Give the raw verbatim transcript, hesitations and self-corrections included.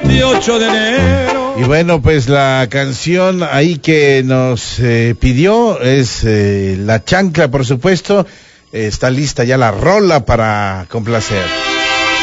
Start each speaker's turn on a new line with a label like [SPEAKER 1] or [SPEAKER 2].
[SPEAKER 1] veintiocho de enero.
[SPEAKER 2] Y bueno, pues la canción ahí que nos eh, pidió es eh, La Chancla, por supuesto. Eh, está lista ya la rola para complacer.